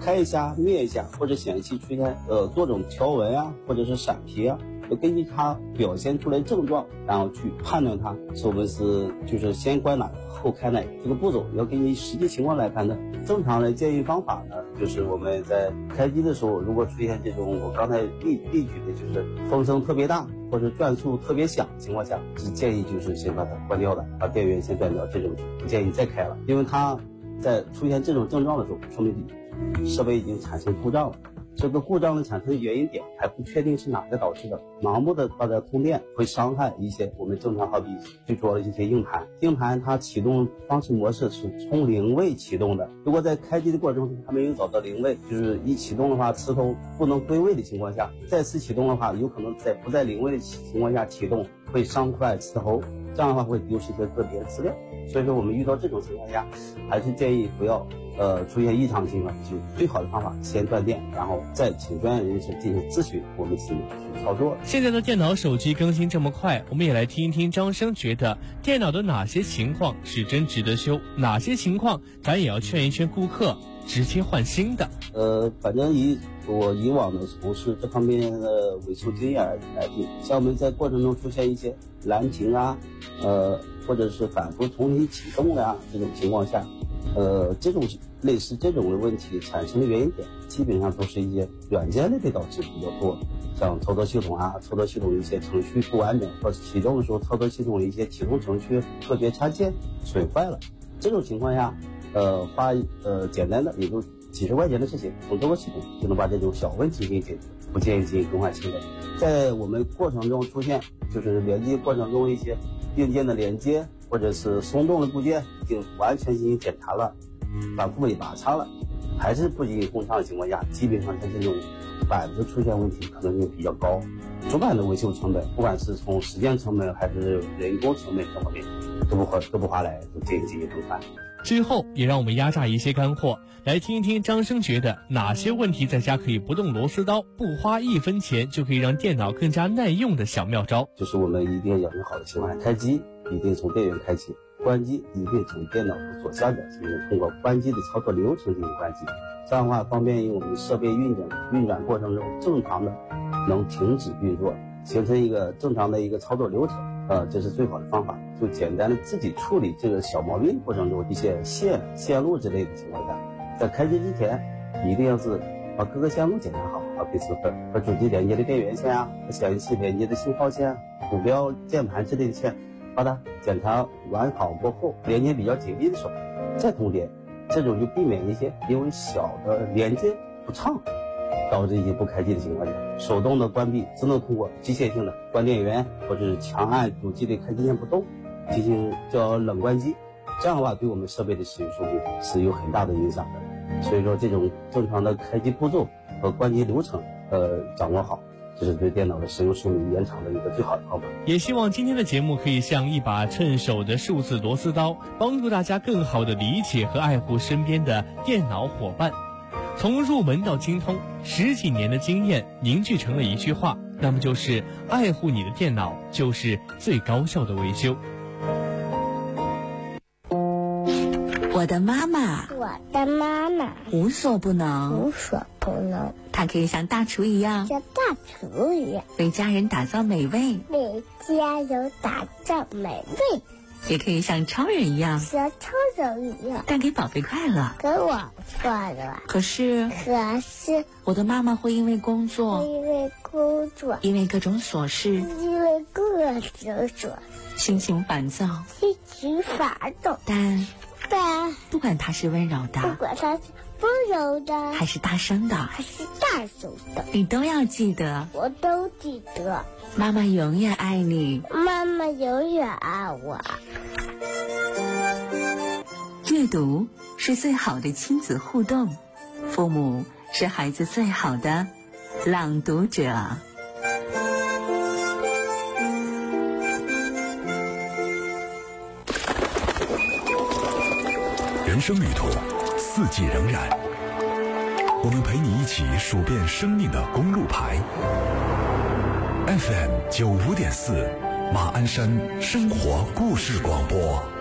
开一下、灭一下，或者显示器出现多种条纹啊，或者是闪皮啊，就根据它表现出来症状，然后去判断它是我们就是先关哪后开哪这个步骤，要根据实际情况来判断。正常的建议方法呢，就是我们在开机的时候，如果出现这种我刚才例举的，就是风声特别大或者转速特别响的情况下，是建议就是先把它关掉的，把电源先断掉，这种不建议再开了，因为它在出现这种症状的时候，说明设备已经产生故障了。这个故障的产生的原因点还不确定是哪个导致的，盲目的把它通电会伤害一些我们正常，好比最主要的一些硬盘。硬盘它启动方式模式是从零位启动的，如果在开机的过程中它没有找到零位，就是一启动的话磁头不能归位的情况下，再次启动的话，有可能在不在零位的情况下启动会伤坏磁头，这样的话会丢失一些个别的资料。所以说我们遇到这种情况下，还是建议不要出现异常的情况，就最好的方法先断电，然后再请专业人士进行咨询，我们去操作。 现在的电脑手机更新这么快，我们也来听一听张生觉得电脑的哪些情况是真值得修，哪些情况咱也要劝一劝顾客直接换新的。 反正以我以往的从事这方面的维修经验来定，像我们在过程中出现一些蓝屏啊，或者是反复重新启动啊这种情况下，这种类似这种的问题产生的原因点，基本上都是一些软件类的导致比较多，像操作系统啊，操作系统一些程序不完整，或者启动的时候操作系统的一些启动程序特别插件损坏了，这种情况下，花简单的也就几十块钱的事情，从这个系统就能把这种小问题给解决，不建议进行更换新的。在我们过程中出现就是连接过程中一些硬件的连接或者是松动的部件已经完全进行检查了，反复也拔擦了，还是不进行工伤的情况下，基本上像这种板子出现问题可能性比较高。主板的维修成本，不管是从时间成本还是人工成本这方面都不划来，都建议进行更换。 最后也让我们压榨一些干货，来听一听张生觉得哪些问题在家可以不动螺丝刀，不花1分钱就可以让电脑更加耐用的小妙招。 就是我们一定要养成好的习惯，开机一定从电源开启，关机一定从电脑的左下角进行通过关机的操作流程进行关机，这样的话方便于我们设备运转过程中正常的能停止运作，形成一个正常的一个操作流程。这是最好的方法。就简单的自己处理这个小毛病过程中一些线路之类的情况下，在开机之前一定要是把各个线路检查好，比如和主机连接的电源线啊，和显示器连接的信号线、鼠标、键盘之类的线，把它检查完好过后，连接比较紧密的时候再通电，这种就避免一些因为小的连接不畅导致一些不开机的情况下，手动的关闭只能通过机械性的关电源或者是强按主机的开机键不动进行叫冷关机，这样的话对我们设备的使用寿命是有很大的影响的。所以说这种正常的开机步骤和关机流程掌握好，这是对电脑的使用寿命延长的一个最好的方法。 也希望今天的节目可以像一把趁手的数字螺丝刀，帮助大家更好地理解和爱护身边的电脑伙伴。从入门到精通，10几年的经验凝聚成了一句话，那么就是爱护你的电脑就是最高效的维修。 我的妈妈无所不能，她可以像大厨一样为家人打造美味，也可以像超人一样带给宝贝快乐。可是我的妈妈会因为工作，因为各种琐事，心情烦躁，但不管她是温柔的还是大声的，你都要记得， 我都记得， 妈妈永远爱你， 妈妈永远爱我。 阅读是最好的亲子互动，父母是孩子最好的朗读者。 人生旅途四季仍然，我们陪你一起数遍生命的公路牌。 FM95.4 马鞍山生活故事广播。